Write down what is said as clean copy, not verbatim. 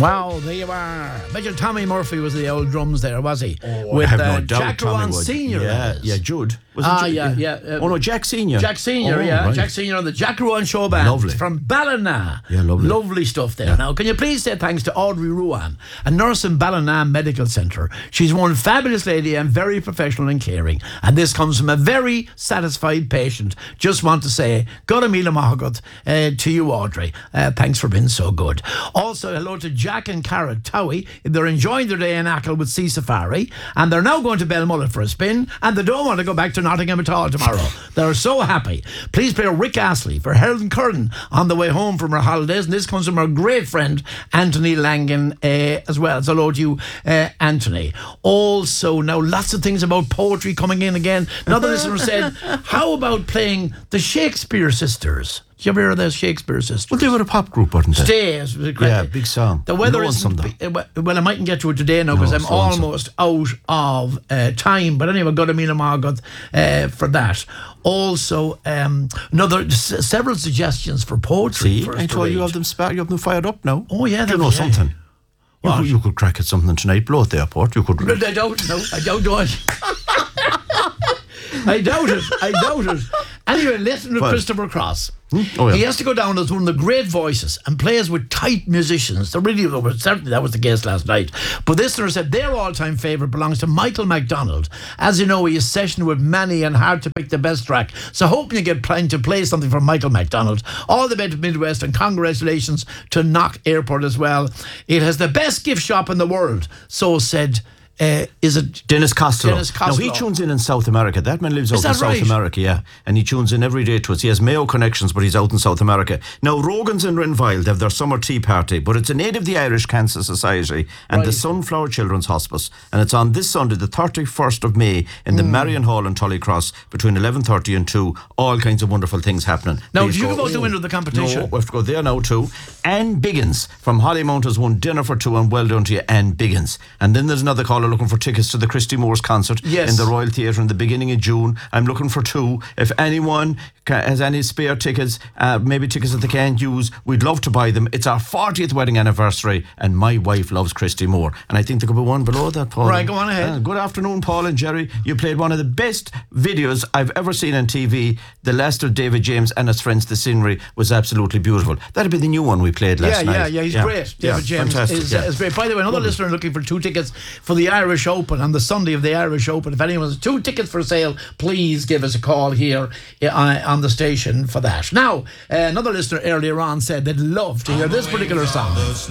Wow, there you are. I bet you Tommy Murphy was the old drums there, was he? Oh, I have no doubt Jack Tommy Rowan would. Senior. Yeah, Jude. Was it Jude? Yeah. Oh no, Jack Senior. Jack Senior, right. Jack Senior on the Jack Rowan Show Band. Lovely. From Ballina. Yeah, lovely. Lovely stuff there. Now, can you please say thanks to Audrey Ruan, a nurse in Ballina Medical Centre. She's one fabulous lady and very professional and caring. And this comes from a very satisfied patient. Just want to say, God Amila Mahagot to you, Audrey. Thanks for being so good. Also, hello to Jack and Cara Towie. They're enjoying their day in Achill with Sea Safari, and they're now going to Belmullet for a spin, and they don't want to go back to Nottingham at all tomorrow. They're so happy. Please play Rick Astley for Helen Curran on the way home from her holidays, and this comes from our great friend Anthony Langan as well. So hello to you, Anthony. Also, now lots of things about poetry coming in again. Another listener said, how about playing the Shakespeare Sisters? Did you ever hear of those Shakespeare Sisters? Well, they were a pop group, weren't they? Stay. Yeah, big song. The weather isn't. Well, I mightn't get to it today now because I'm almost out of time. But anyway, got a meal Margot for that. Also, several suggestions for poetry. See, I told you have them fired up now. Oh yeah, you know something. You could crack at something tonight. Blow at the airport. You could. I don't know. I don't do it. I doubt it. Anyway, listen to Christopher Cross. Oh, yeah. He has to go down as one of the great voices and plays with tight musicians. Certainly that was the case last night. But this listener said their all-time favourite belongs to Michael McDonald. As you know, he is sessioned with many and hard to pick the best track. So hoping you get planned to play something from Michael McDonald. All the best to Midwest, and congratulations to Knock Airport as well. It has the best gift shop in the world. So said... is it Dennis Costello? Now he tunes in South America. That man lives out in South America, yeah. And he tunes in every day to us. He has Mayo connections, but he's out in South America. Now, Rogan's in Renville, they have their summer tea party, but it's an aid of the Irish Cancer Society and the Sunflower Children's Hospice. And it's on this Sunday, the 31st of May, in the Marion Hall in Tullycross, between 11:30 and 2. All kinds of wonderful things happening. Now, do you go out the window of the competition? No, we have to go there now too. Anne Biggins from Hollymount has won dinner for two, and well done to you, Anne Biggins. And then there's another caller looking for tickets to the Christy Moore's concert in the Royal Theatre in the beginning of June. I'm looking for two. If anyone has any spare tickets, maybe tickets that they can't use, we'd love to buy them. It's our 40th wedding anniversary, and my wife loves Christy Moore. And I think there could be one below that, Paul. Right, go on ahead. Good afternoon, Paul and Jerry. You played one of the best videos I've ever seen on TV. The last of David James and his friends, The Scenery, was absolutely beautiful. That'd be the new one we played last night. Yeah, he's great. David James is great. By the way, another listener looking for 2 tickets for the Irish Open on the Sunday of the Irish Open. If anyone has 2 tickets for sale, please give us a call here on the station for that. Now, another listener earlier on said they'd love to hear this particular song.